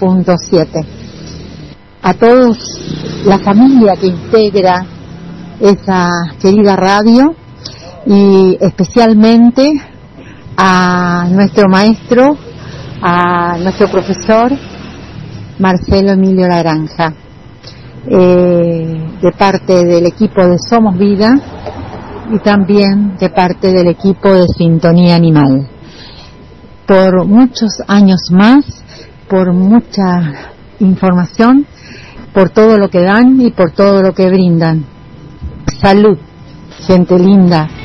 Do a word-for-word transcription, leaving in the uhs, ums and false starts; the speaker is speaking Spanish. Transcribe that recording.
punto siete. A todos, la familia que integra esa querida radio, y especialmente a nuestro maestro, a nuestro profesor Marcelo Emilio Laranja, eh, de parte del equipo de Somos Vida y también de parte del equipo de Sintonía Animal. Por muchos años más, por mucha información, por todo lo que dan y por todo lo que brindan. Salud, gente linda.